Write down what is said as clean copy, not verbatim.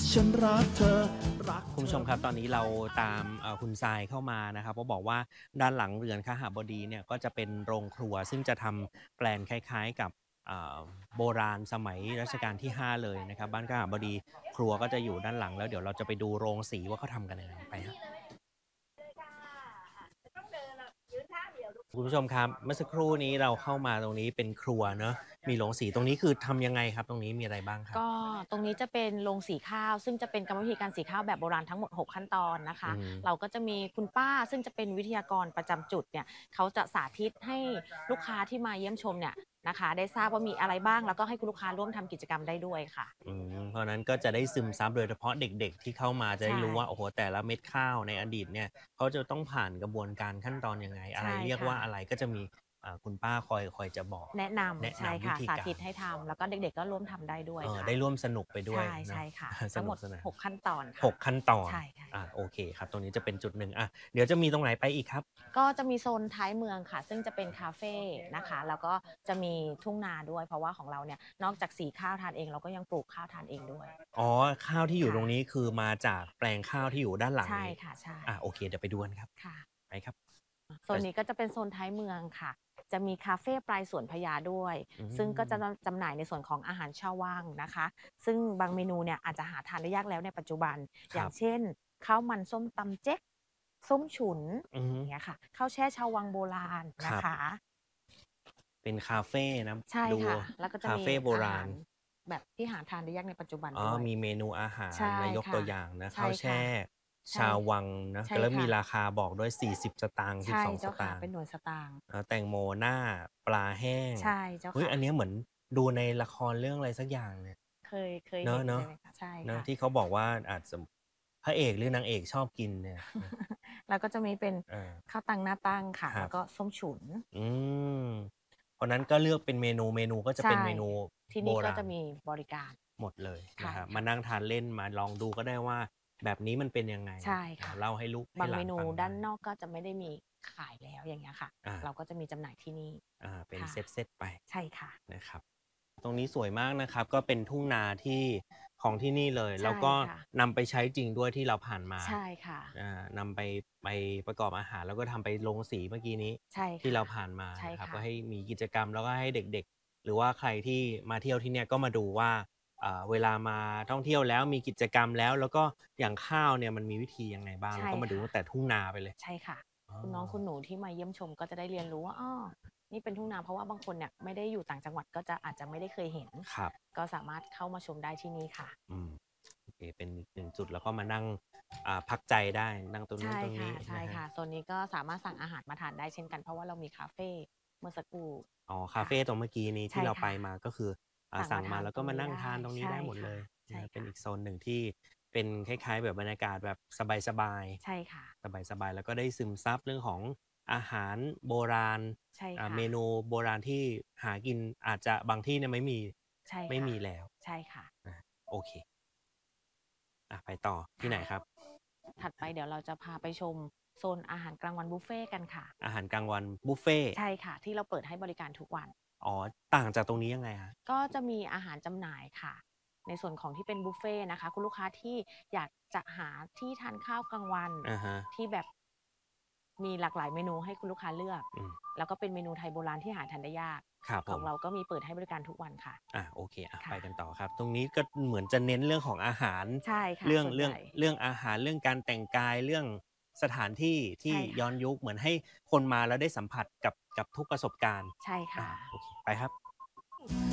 ฉันรักเธอรักคุณผู้ชมครับตอนนี้เราตามคุณทรายเข้ามานะครับก็บอกว่าด้านหลังเรือนคหบดีเนี่ยก็จะเป็นโรงครัวซึ่งจะทำแปลนคล้ายๆกับอ่าโบราณสมัยรัชกาลที่5เลยนะครับบ้านคหบดีครัวก็จะอยู่ด้านหลังแล้วเดี๋ยวเราจะไปดูโรงสีว่าเขาทำกันยังไงไปครับคุณผู้ชมครับเมื่อสักครู่นี้เราเข้ามาตรงนี้เป็นครัวเนอะมีโรงสีตรงนี้คือทำยังไงครับตรงนี้มีอะไรบ้างครับก็ตรงนี้จะเป็นโรงสีข้าวซึ่งจะเป็นกรรมวิธีการสีข้าวแบบโบราณทั้งหมด6ขั้นตอนนะคะอืมเราก็จะมีคุณป้าซึ่งจะเป็นวิทยากรประจำจุดเนี่ยเขาจะสาธิตให้ลูกค้าที่มาเยี่ยมชมเนี่ยนะคะได้ทราบว่ามีอะไรบ้างแล้วก็ให้คุณลูกค้าร่วมทำกิจกรรมได้ด้วยค่ะเพราะนั้นก็จะได้ซึมซับโดยเฉพาะเด็กๆที่เข้ามาจะได้ใช่รู้ว่าโอ้โฮแต่ละเม็ดข้าวในอดีตเนี่ยเขาจะต้องผ่านกระบวนการขั้นตอนยังไงอะไรใช่เรียกค่ะว่าอะไรก็จะมีคุณป้าคอยจะบอกแนะแนะนำใช่นำวิค่ะสาธีการธิตให้ทำแล้วก็เด็กๆก็ร่วมทำได้ด้วยค่ะได้ร่วมสนุกไปด้วยใช่เนาะใช่ค่ะสทั้งหมดนุกสนาน 6ขั้นตอนหค่ะกขั้นตอนใช่ค่ะโอเคครับตรงนี้จะเป็นจุดหนึ่งเดี๋ยวจะมีตรงไหนไปอีกครับก็จะมีโซนท้ายเมืองค่ะซึ่งจะเป็นคาเฟ่นะคะแล้วก็จะมีทุ่งนาด้วยเพราะว่าของเราเนี่ยนอกจากสีข้าวทานเองเราก็ยังปลูกข้าวทานเองด้วยอ๋อข้าวที่อยู่ตรงนี้ค่ะคือมาจากแปลงข้าวที่อยู่ด้านหลังใช่นี้ค่ะใช่โอเคเดี๋ยวไปดูกันครับค่ะไปครับโซไปนนี้ก็จะเป็นโซนท้ายเมืองค่ะจะมีคาเฟ่ปลายสวนพญาด้วยอืซึ่งก็จะมจำหน่ายในส่วนของอาหารชาววังนะคะซึ่งบางเมนูเนี่ยอาจจะหาทานได้ยากแล้วในปัจจุบันครับอย่างเช่นข้าวมันส้มตำเจ๊กส้มฉุนอือฮึอย่างเงี้ยค่ะข้าวแช่ชาววังโบราณครับนะคะเป็นคาเฟนะใช่ดูค่ะแล้วก็จะมีคาเฟโบราณอาหารแบบที่หาทานได้ยากในปัจจุบันด้วยมีเมนูอาหารใช่นะยกตัค่ะวอย่างนะใช่ข้าวแช่ค่ะใช่ชาววังนะใช่แล้วมีค่ะราคาบอกด้วย40สตางค์ใช่ 12สเจ้าค่ะตางค์เป็นหน่วยสตางค์แตงโมหน้าปลาแห้งใช่เจ้าอุ๊ยค่ะอันเนี้ยเหมือนดูในละครเรื่องอะไรสักอย่างเนี่ยเคยเห็นใช่เนาะไหมคะใช่ๆเนาะค่ะที่เขาบอกว่าอาจจะพระเอกหรือนางเอกชอบกินเนี่ยนะแล้วก็จะมีเป็นเออข้าวตังหน้าตั้งค่ะครับแล้วก็ส้มฉุนอืมเพราะนั้นก็เลือกเป็นเมนูก็จะเป็นใช่เมนูที่โบราณนี่ก็จะมีบริการหมดเลยนะใช่ครับมาค่ะนั่งทานเล่นมาลองดูก็ได้ว่าแบบนี้มันเป็นยังไงใช่ค่ะเล่าให้ลูกให้บางเมนูหลานฟังได้ด้านนอกก็จะไม่ได้มีขายแล้วอย่างเงี้ยค่ะอาเราก็จะมีจำหน่ายที่นี่เป็นค่ะเซตๆไปใช่ค่ะนะครับตรงนี้สวยมากนะครับก็เป็นทุ่งนาที่ของที่นี่เลยแล้วใช่ก็ค่ะนำไปใช้จริงด้วยที่เราผ่านมาใช่ค่ะนำไปประกอบอาหารแล้วก็ทำไปลงสีเมื่อกี้นี้ใช่ที่ค่ะเราผ่านมานะครับใช่ค่ะก็ให้มีกิจกรรมแล้วก็ให้เด็กๆหรือว่าใครที่มาเที่ยวที่เนี่ยก็มาดูว่า เวลามาท่องเที่ยวแล้วมีกิจกรรมแล้วก็อย่างข้าวเนี่ยมันมีวิธียังไงบ้างเราใช่ก็มาดูค่ะตั้งแต่ทุ่งนาไปเลยใช่ค่ะอ๋อคุณน้องคุณหนูที่มาเยี่ยมชมก็จะได้เรียนรู้ว่าอ้อนี่เป็นทุ่งนาเพราะว่าบางคนเนี่ยไม่ได้อยู่ต่างจังหวัดก็จะอาจจะไม่ได้เคยเห็นครับก็สามารถเข้ามาชมได้ที่นี่ค่ะอืมโอเคเป็นอีกหนึ่งจุดแล้วก็มานั่งพักใจได้นั่งตรงนู้นใช่ตรงนี้ค่ะใช่นะฮะค่ะโซนนี้ก็สามารถสั่งอาหารมาทานได้เช่นกันเพราะว่าเรามีคาเฟเมื่อสักครู่อ๋อคาค่ะเฟตรงเมื่อกี้นี้ที่ใช่ค่ะเราไปมาก็คือสั่งสั่งมาทานมาแล้วก็มานั่งตรงนี้ได้ทานตรงนี้ใช่ได้หมดเลค่ะยใช่ค่ะเป็นอีกโซนหนึ่งที่เป็นคล้ายๆแบบบรรยากาศแบบสบายใช่ค่ะๆสบายๆแล้วก็ได้ซึมซับเรื่องของอาหารโบราณใช่ค่ะเมนูโบราณที่หากินอาจจะบางที่เนี่ยไม่ใช่ค่ะมีแล้วใช่ค่ะอาโอเคไปต่อที่ไหนครัค่ะบถัดไปเดี๋ยวเราจะพาไปชมโซนอาหารกลางวันบุฟเฟต์กันค่ะอาหารกลางวันบุฟเฟต์ใช่ค่ะที่เราเปิดให้บริการทุกวันอ๋อต่างจากตรงนี้ยังไงครับก็จะมีอาหารจำหน่ายค่ะในส่วนของที่เป็นบุฟเฟต์นะคะคุณลูกค้าที่อยากจะหาที่ทานข้าวกลางวันอะฮะที่แบบมีหลากหลายเมนูให้คุณลูกค้าเลือกอืมแล้วก็เป็นเมนูไทยโบราณที่หาทานได้ยากครับผมของเราก็มีเปิดให้บริการทุกวันค่ะโอเคไปค่ะกันต่อครับตรงนี้ก็เหมือนจะเน้นเรื่องของอาหารใช่ค่ะเรื่องส่วนใหญ่เรื่องเรื่องอาหารเรื่องการแต่งกายเรื่องสถานที่ที่ใช่ค่ะย้อนยุคเหมือนให้คนมาแล้วได้สัมผัสกับทุกประสบการณ์ใช่ค่ะโอเคไปครับ